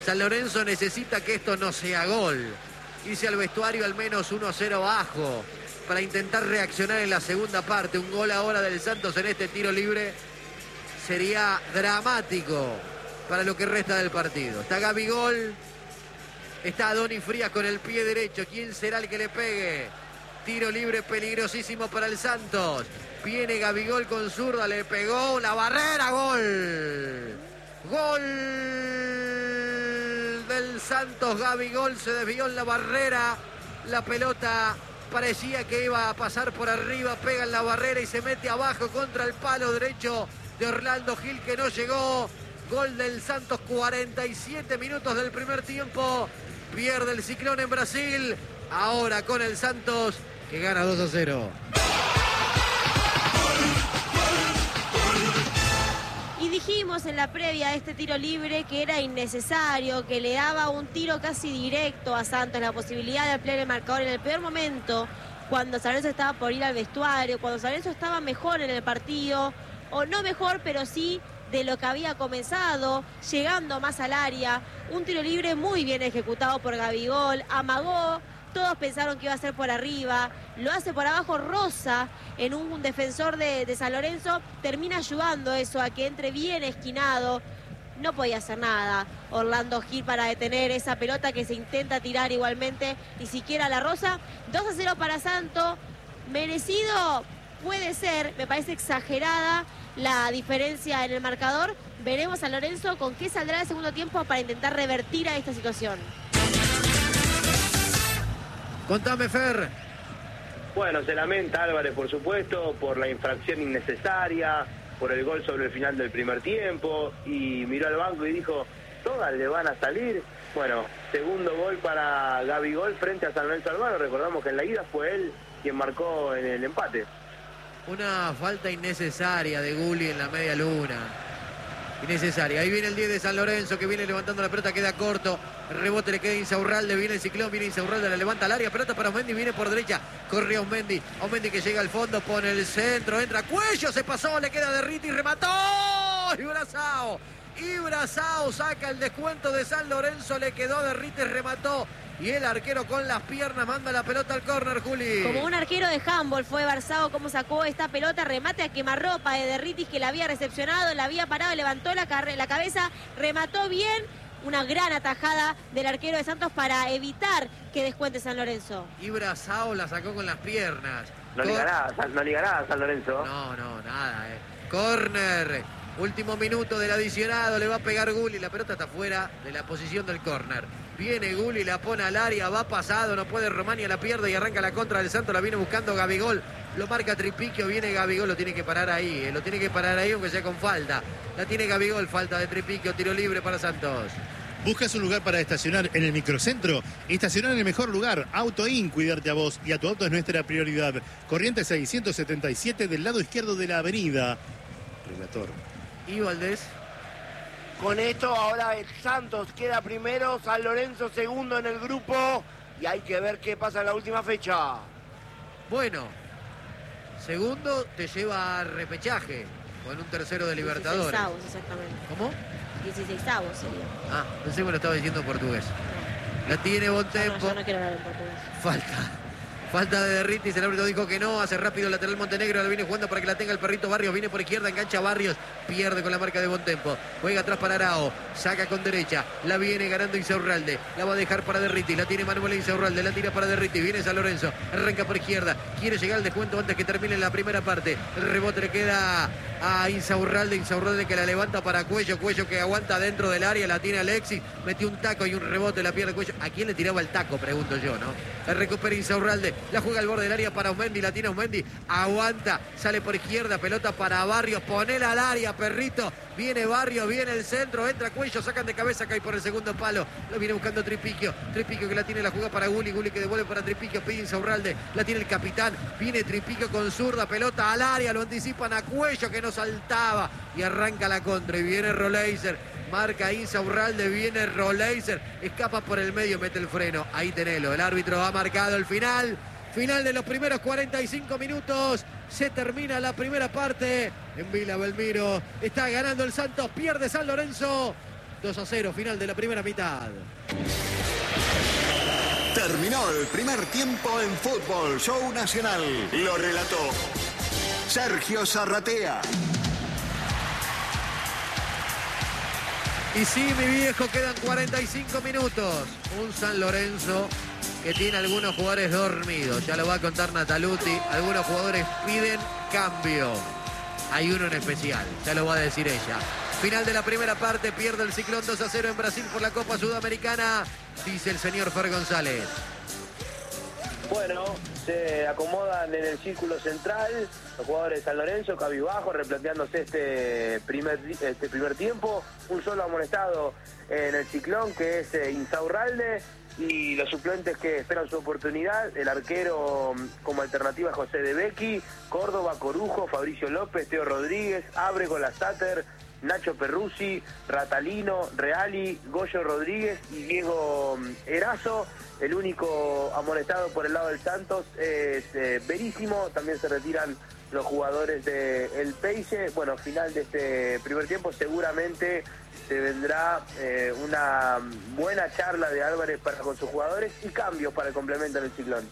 San Lorenzo necesita que esto no sea gol. Irse al vestuario al menos 1-0 bajo para intentar reaccionar en la segunda parte. Un gol ahora del Santos en este tiro libre sería dramático para lo que resta del partido. Está Gabigol, está Doni Frías con el pie derecho. ¿Quién será el que le pegue? Tiro libre peligrosísimo para el Santos. Viene Gabigol con zurda, le pegó la barrera, gol. Gol del Santos, Gabigol se desvió en la barrera. La pelota parecía que iba a pasar por arriba, pega en la barrera y se mete abajo contra el palo derecho de Orlando Gil, que no llegó. Gol del Santos, 47 minutos del primer tiempo. Pierde el Ciclón en Brasil. Ahora con el Santos, que gana 2-0. Y dijimos en la previa de este tiro libre que era innecesario, que le daba un tiro casi directo a Santos, la posibilidad de ampliar el marcador en el peor momento, cuando San Lorenzo estaba por ir al vestuario, cuando San Lorenzo estaba mejor en el partido, o no mejor, pero sí de lo que había comenzado, llegando más al área. Un tiro libre muy bien ejecutado por Gabigol, amagó. Todos pensaron que iba a ser por arriba, lo hace por abajo Rosa en un defensor de San Lorenzo, termina ayudando eso a que entre bien esquinado. No podía hacer nada Orlando Gil para detener esa pelota que se intenta tirar igualmente, ni siquiera la Rosa. 2-0 para Santos, merecido puede ser, me parece exagerada la diferencia en el marcador. Veremos a San Lorenzo con qué saldrá el segundo tiempo para intentar revertir a esta situación. Contame, Fer. Bueno, se lamenta Álvarez, por supuesto, por la infracción innecesaria, por el gol sobre el final del primer tiempo, y miró al banco y dijo, todas le van a salir. Bueno, segundo gol para Gabigol frente a San Lorenzo Almagro. Recordamos que en la ida fue él quien marcó en el empate. Una falta innecesaria de Gulli en la media luna. Innecesaria. Ahí viene el 10 de San Lorenzo, que viene levantando la pelota, queda corto. El rebote le queda a Insaurralde, viene el Ciclón, viene Insaurralde, la levanta al área, pelota para Osmendi, viene por derecha, corre Osmendi, Osmendi que llega al fondo, pone el centro, entra Cuello, se pasó, le queda Derriti, remató, Ibrazao saca el descuento de San Lorenzo, le quedó Derriti, remató. Y el arquero con las piernas manda la pelota al córner, Juli. Como un arquero de handball fue Barzao cómo sacó esta pelota, remate a quemarropa de Derritis, que la había recepcionado, la había parado, levantó la cabeza, remató bien. Una gran atajada del arquero de Santos para evitar que descuente San Lorenzo. Ibrazao la sacó con las piernas. No ligará a San Lorenzo. No, nada. Córner. Último minuto del adicionado, le va a pegar Gulli, la pelota está fuera de la posición del córner. Viene Gulli, la pone al área, va pasado, no puede Romania, la pierde y arranca la contra del Santos, la viene buscando Gabigol, lo marca Tripiquio, viene Gabigol, lo tiene que parar ahí, aunque sea con falta. La tiene Gabigol, falta de Tripiquio, tiro libre para Santos. ¿Buscas un lugar para estacionar en el microcentro? Estacionar en el mejor lugar. Auto In, cuidarte a vos y a tu auto es nuestra prioridad. Corrientes 677 del lado izquierdo de la avenida. Relator. Y Valdés. Con esto ahora el Santos queda primero, San Lorenzo segundo en el grupo y hay que ver qué pasa en la última fecha. Bueno, segundo te lleva a repechaje con un tercero de Libertadores. 16avos, exactamente. ¿Cómo? 16avos sería. Ah, pensé que me lo estaba diciendo en portugués. La tiene Bontempo. Yo no quiero hablar en portugués. Falta de Derritis, el árbitro dijo que no, hace rápido el lateral Montenegro, la viene jugando para que la tenga el perrito Barrios, viene por izquierda, engancha Barrios, pierde con la marca de Bontempo, juega atrás para Arao, saca con derecha, la viene ganando Insaurralde, la va a dejar para Derritis, la tiene Manuel Insaurralde, la tira para Derritis, viene San Lorenzo, arranca por izquierda, quiere llegar al descuento antes que termine la primera parte, el rebote le queda a Insaurralde que la levanta para Cuello que aguanta dentro del área, la tiene Alexis, metió un taco y un rebote, la pierde Cuello. ¿A quién le tiraba el taco? Pregunto yo, ¿no? La recupera Insaurralde, la juega al borde del área para Osmendi, la tiene Osmendi, aguanta, sale por izquierda, pelota para Barrios, ponela al área, perrito, viene Barrios, viene el centro, entra Cuello, sacan de cabeza, cae por el segundo palo, lo viene buscando Tripiquio que la tiene, la juega para Gulli que devuelve para Tripiquio, pide Insaurralde, la tiene el capitán, viene Tripiquio con zurda, pelota al área, lo anticipan a Cuello que no saltaba y arranca la contra y viene Roleiser, marca Insaurralde, viene Roleiser, escapa por el medio, mete el freno, ahí tenelo, el árbitro ha marcado el final de los primeros 45 minutos, se termina la primera parte en Vila Belmiro, está ganando el Santos, pierde San Lorenzo, 2-0, final de la primera mitad. Terminó el primer tiempo en Fútbol Show Nacional. Lo relató Sergio Zarratea. Y sí, mi viejo, quedan 45 minutos. Un San Lorenzo que tiene algunos jugadores dormidos. Ya lo va a contar Nataluti. Algunos jugadores piden cambio. Hay uno en especial, ya lo va a decir ella. Final de la primera parte, pierde el Ciclón 2-0 en Brasil por la Copa Sudamericana, dice el señor Fer González. Bueno, se acomodan en el círculo central los jugadores de San Lorenzo, cabizbajo, replanteándose este primer tiempo. Un solo amonestado en el Ciclón, que es Insaurralde, y los suplentes que esperan su oportunidad. El arquero como alternativa José de Becchi, Córdoba, Corujo, Fabricio López, Teo Rodríguez, Ábrego, Lastater, Nacho Perruzzi, Ratalino, Reali, Goyo Rodríguez y Diego Erazo. El único amonestado por el lado del Santos es Verísimo. También se retiran los jugadores del Peixe. Bueno, final de este primer tiempo seguramente se vendrá una buena charla de Álvarez con sus jugadores y cambios para el complemento en el Ciclón.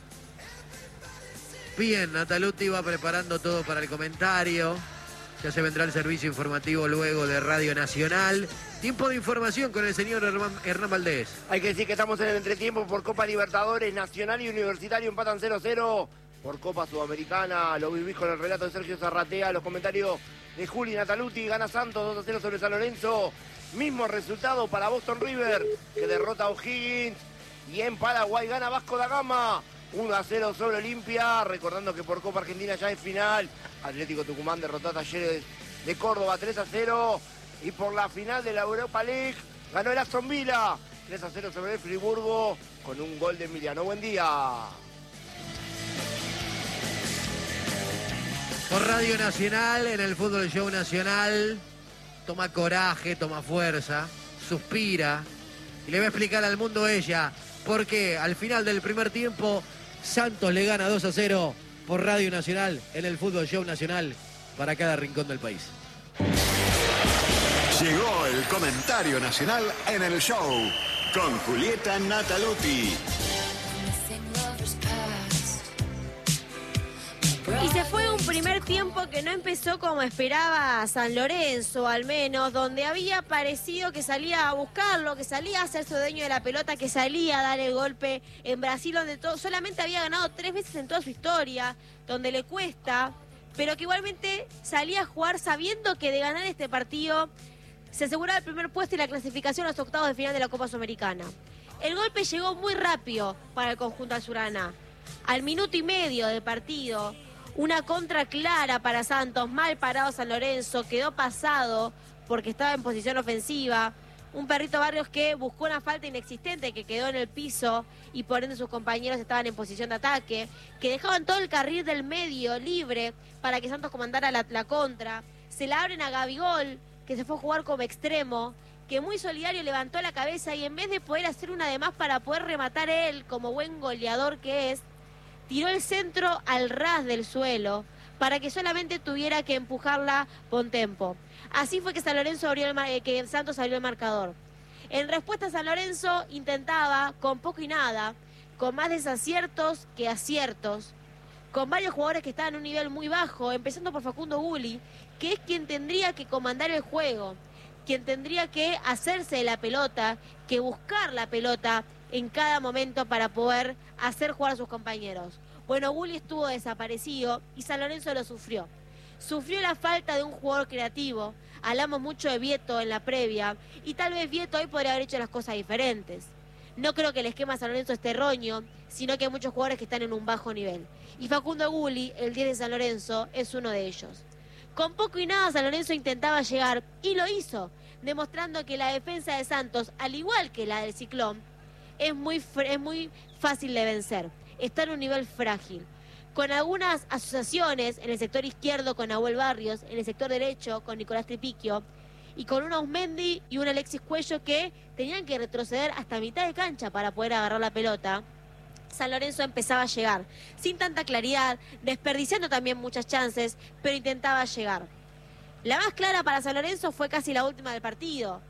Bien, Nataluti va preparando todo para el comentario. Ya se vendrá el servicio informativo luego de Radio Nacional. Tiempo de información con el señor Hernán Valdés. Hay que decir que estamos en el entretiempo por Copa Libertadores. Nacional y Universitario empatan 0-0. Por Copa Sudamericana, lo vivís con el relato de Sergio Zarratea, los comentarios de Juli Nataluti. Gana Santos 2-0 sobre San Lorenzo. Mismo resultado para Boston River, que derrota a O'Higgins. Y en Paraguay gana Vasco da Gama 1-0 sobre Olimpia. Recordando que por Copa Argentina ya es final. Atlético Tucumán derrotó a Talleres de Córdoba 3-0. Y por la final de la Europa League ganó el Aston Villa 3-0 sobre el Friburgo con un gol de Emiliano. Buen día. Por Radio Nacional, en el Fútbol Show Nacional, toma coraje, toma fuerza, suspira y le va a explicar al mundo ella por qué al final del primer tiempo Santos le gana 2-0 por Radio Nacional en el Fútbol Show Nacional para cada rincón del país. Llegó el comentario nacional en el show con Julieta Nataluti. Y se fue un primer tiempo que no empezó como esperaba San Lorenzo, al menos, donde había parecido que salía a buscarlo, que salía a hacerse dueño de la pelota, que salía a dar el golpe en Brasil, donde solamente había ganado 3 veces en toda su historia, donde le cuesta, pero que igualmente salía a jugar sabiendo que de ganar este partido se aseguraba el primer puesto y la clasificación a los octavos de final de la Copa Sudamericana. El golpe llegó muy rápido para el conjunto azulgrana. Al minuto y medio del partido, una contra clara para Santos, mal parado San Lorenzo, quedó pasado porque estaba en posición ofensiva. Un Perrito Barrios que buscó una falta inexistente que quedó en el piso y por ende sus compañeros estaban en posición de ataque, que dejaban todo el carril del medio libre para que Santos comandara la contra. Se la abren a Gabigol, que se fue a jugar como extremo, que muy solidario levantó la cabeza y en vez de poder hacer una de más para poder rematar él como buen goleador que es, tiró el centro al ras del suelo para que solamente tuviera que empujarla Bontempo. Así fue que que Santos abrió el marcador. En respuesta, San Lorenzo intentaba con poco y nada, con más desaciertos que aciertos, con varios jugadores que estaban en un nivel muy bajo, empezando por Facundo Gulli, que es quien tendría que comandar el juego, quien tendría que hacerse de la pelota, que buscar la pelota en cada momento para poder hacer jugar a sus compañeros. Bueno, Gulli estuvo desaparecido y San Lorenzo lo sufrió. Sufrió la falta de un jugador creativo. Hablamos mucho de Vieto en la previa y tal vez Vieto hoy podría haber hecho las cosas diferentes. No creo que el esquema de San Lorenzo esté erróneo, sino que hay muchos jugadores que están en un bajo nivel. Y Facundo Gulli, el 10 de San Lorenzo, es uno de ellos. Con poco y nada San Lorenzo intentaba llegar y lo hizo, demostrando que la defensa de Santos, al igual que la del Ciclón, es muy fácil de vencer. Está en un nivel frágil. Con algunas asociaciones en el sector izquierdo con Nahuel Barrios, en el sector derecho con Nicolás Tripiquio, y con un Ausmendi y un Alexis Cuello que tenían que retroceder hasta mitad de cancha para poder agarrar la pelota, San Lorenzo empezaba a llegar, sin tanta claridad, desperdiciando también muchas chances, pero intentaba llegar. La más clara para San Lorenzo fue casi la última del partido.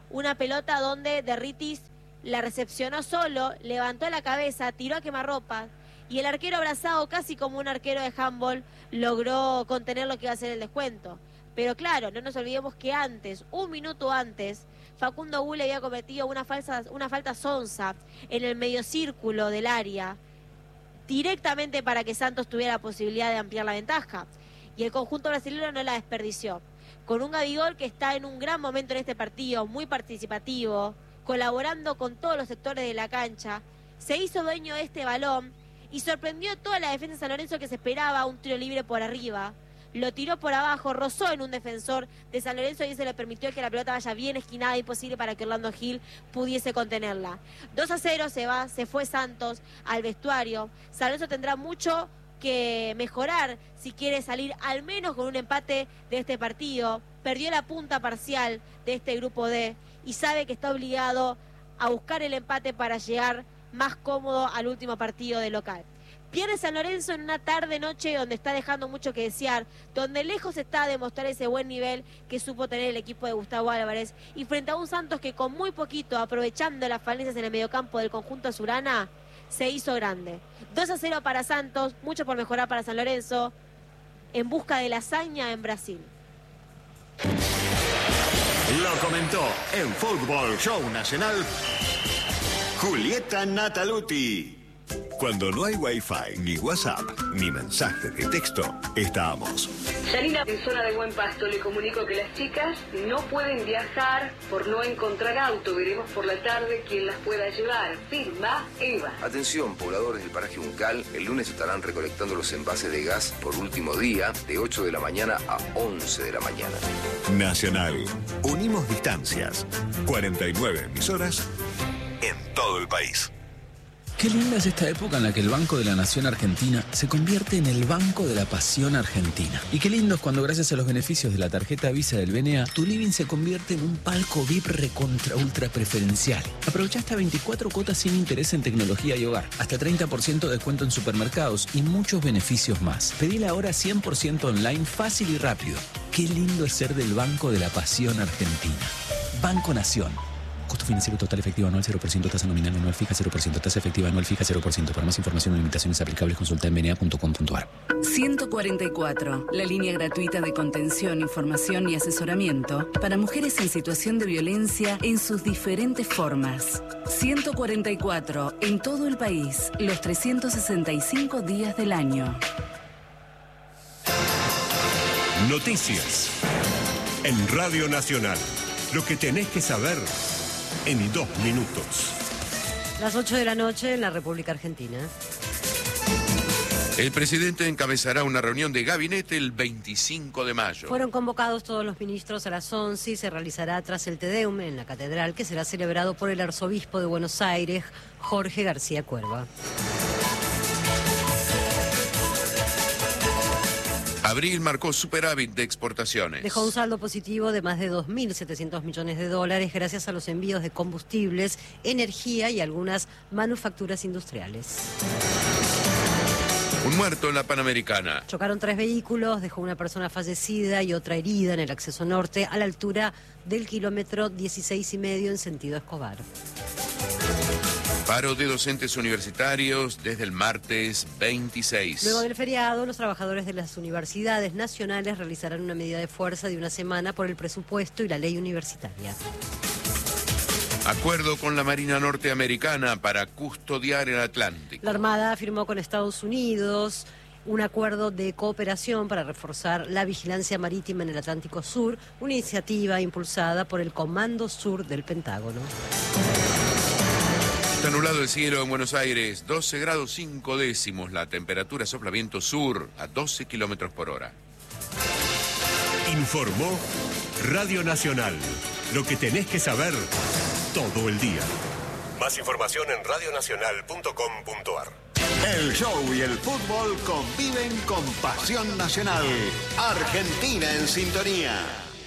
una pelota donde Derritis la recepcionó solo, levantó la cabeza, tiró a quemarropas y el arquero abrazado casi como un arquero de handball logró contener lo que iba a ser el descuento. Pero claro, no nos olvidemos que antes, un minuto antes, Facundo Gule había cometido una falta sonsa en el mediocírculo del área, directamente para que Santos tuviera la posibilidad de ampliar la ventaja. Y el conjunto brasileño no la desperdició. Con un Gabigol que está en un gran momento en este partido, muy participativo, colaborando con todos los sectores de la cancha, se hizo dueño de este balón y sorprendió a toda la defensa de San Lorenzo, que se esperaba un tiro libre por arriba. Lo tiró por abajo, rozó en un defensor de San Lorenzo y eso le permitió que la pelota vaya bien esquinada y posible para que Orlando Gil pudiese contenerla. 2-0 se fue Santos al vestuario. San Lorenzo tendrá mucho que mejorar si quiere salir al menos con un empate de este partido. Perdió la punta parcial de este grupo D y sabe que está obligado a buscar el empate para llegar más cómodo al último partido de local. Pierde San Lorenzo en una tarde-noche donde está dejando mucho que desear, donde lejos está de mostrar ese buen nivel que supo tener el equipo de Gustavo Álvarez, y frente a un Santos que con muy poquito, aprovechando las falencias en el mediocampo del conjunto azulana, se hizo grande. 2-0 para Santos, mucho por mejorar para San Lorenzo, en busca de la hazaña en Brasil. Lo comentó en Fútbol Show Nacional Julieta Nataluti. Cuando no hay Wi-Fi, ni WhatsApp, ni mensaje de texto, estamos. Yanina, en zona de Buen Pasto, le comunico que las chicas no pueden viajar por no encontrar auto. Veremos por la tarde quién las pueda llevar. Firma Eva. Atención, pobladores del paraje Uncal, el lunes estarán recolectando los envases de gas por último día, de 8 de la mañana a 11 de la mañana. Nacional. Unimos distancias. 49 emisoras en todo el país. Qué linda es esta época en la que el Banco de la Nación Argentina se convierte en el Banco de la Pasión Argentina. Y qué lindo es cuando, gracias a los beneficios de la tarjeta Visa del BNA, tu living se convierte en un palco VIP recontra ultra preferencial. Aprovecha hasta 24 cuotas sin interés en tecnología y hogar, hasta 30% de descuento en supermercados y muchos beneficios más. Pedila ahora 100% online, fácil y rápido. Qué lindo es ser del Banco de la Pasión Argentina. Banco Nación. Costo financiero total efectivo anual 0%, tasa nominal anual fija 0%, tasa efectiva anual fija 0%. Para más información o limitaciones aplicables, consulta en bna.com.ar. 144, la línea gratuita de contención, información y asesoramiento para mujeres en situación de violencia en sus diferentes formas. 144, en todo el país, los 365 días del año. Noticias en Radio Nacional. Lo que tenés que saber en 2 minutos. Las 8 de la noche en la República Argentina. El presidente encabezará una reunión de gabinete el 25 de mayo. Fueron convocados todos los ministros a las 11 y se realizará tras el Te Deum en la catedral, que será celebrado por el arzobispo de Buenos Aires, Jorge García Cuerva. Abril marcó superávit de exportaciones. Dejó un saldo positivo de más de 2.700 millones de dólares gracias a los envíos de combustibles, energía y algunas manufacturas industriales. Un muerto en la Panamericana. Chocaron 3 vehículos, dejó una persona fallecida y otra herida en el acceso norte a la altura del kilómetro 16,5 en sentido Escobar. Paro de docentes universitarios desde el martes 26. Luego del feriado, los trabajadores de las universidades nacionales realizarán una medida de fuerza de una semana por el presupuesto y la ley universitaria. Acuerdo con la Marina Norteamericana para custodiar el Atlántico. La Armada firmó con Estados Unidos un acuerdo de cooperación para reforzar la vigilancia marítima en el Atlántico Sur, una iniciativa impulsada por el Comando Sur del Pentágono. Está nublado el cielo en Buenos Aires, 12 grados 5 décimos. La temperatura sopla viento sur a 12 kilómetros por hora. Informó Radio Nacional. Lo que tenés que saber todo el día. Más información en radionacional.com.ar. El show y el fútbol conviven con pasión nacional. Argentina en sintonía.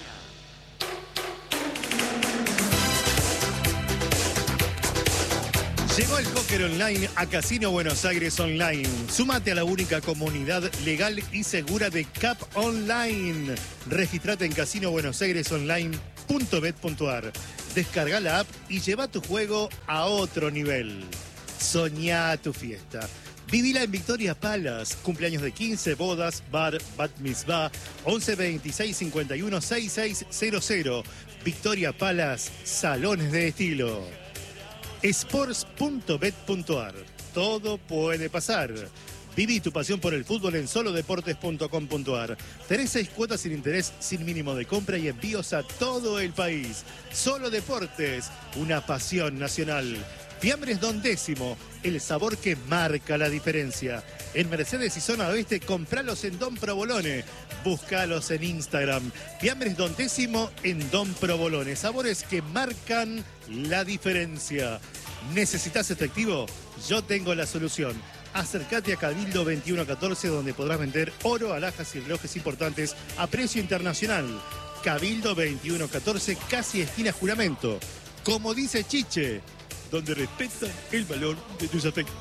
Llegó el póker online a Casino Buenos Aires Online. Súmate a la única comunidad legal y segura de CAP Online. Registrate en casinobuenosairesonline.bet.ar. Descarga la app y lleva tu juego a otro nivel. Soñá tu fiesta. Vivila en Victoria Palace. Cumpleaños de 15, bodas, bar, bat mitzvah, 11 26 51 6600. Victoria Palace, salones de estilo. Sports.bet.ar. Todo puede pasar. Viví tu pasión por el fútbol en solodeportes.com.ar. Tenés 6 cuotas sin interés, sin mínimo de compra y envíos a todo el país. Solo Deportes, una pasión nacional. Fiambres Don Décimo, el sabor que marca la diferencia. En Mercedes y Zona Oeste, compralos en Don Provolone. Búscalos en Instagram. Fiambres Don Décimo en Don Provolone. Sabores que marcan la diferencia. ¿Necesitas efectivo? Yo tengo la solución. Acércate a Cabildo 2114, donde podrás vender oro, alhajas y relojes importantes a precio internacional. Cabildo 2114, casi esquina Juramento. Como dice Chiche, donde respeta el valor de tus afectos.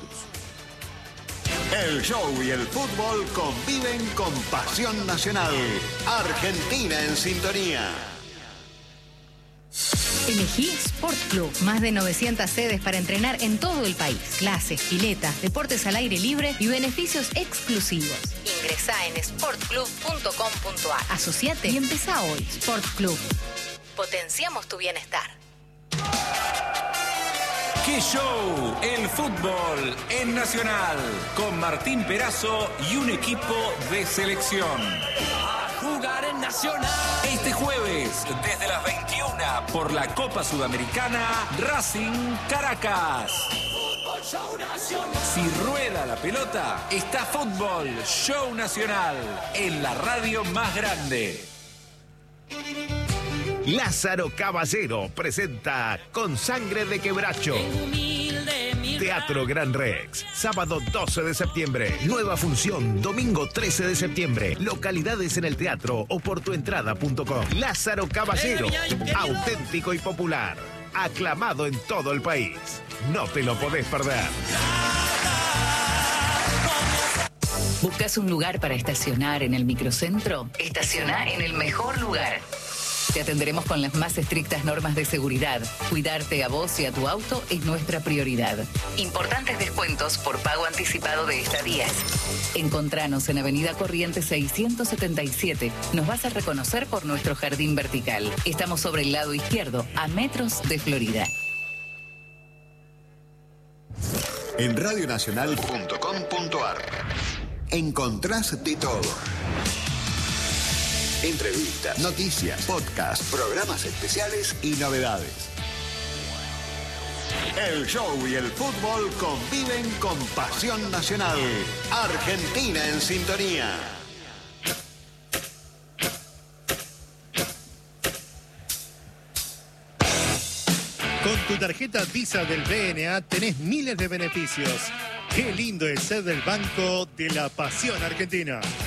El show y el fútbol conviven con pasión nacional. Argentina en sintonía. Elegí Sport Club. Más de 900 sedes para entrenar en todo el país. Clases, piletas, deportes al aire libre y beneficios exclusivos. Ingresá en sportclub.com.ar. Asociate y empezá hoy. Sport Club. Potenciamos tu bienestar. ¡Qué show! El fútbol en Nacional. Con Martín Perazo y un equipo de selección. Jugar en Nacional. Este jueves, desde las 21, por la Copa Sudamericana, Racing Caracas. Si rueda la pelota, está Fútbol Show Nacional en la radio más grande. Lázaro Caballero presenta Con Sangre de Quebracho. Teatro Gran Rex, sábado 12 de septiembre. Nueva función, domingo 13 de septiembre. Localidades en el teatro o por tuentrada.com. Lázaro Caballero, auténtico y popular. Aclamado en todo el país. No te lo podés perder. ¿Buscas un lugar para estacionar en el microcentro? Estaciona en el mejor lugar. Te atenderemos con las más estrictas normas de seguridad. Cuidarte a vos y a tu auto es nuestra prioridad. Importantes descuentos por pago anticipado de estadías. Encontranos en Avenida Corrientes 677. Nos vas a reconocer por nuestro jardín vertical. Estamos sobre el lado izquierdo, a metros de Florida. En radionacional.com.ar encontrás de todo. Entrevistas, noticias, podcasts, programas especiales y novedades. El show y el fútbol conviven con pasión nacional. Argentina en sintonía. Con tu tarjeta Visa del BNA tenés miles de beneficios. Qué lindo es ser del Banco de la Pasión Argentina.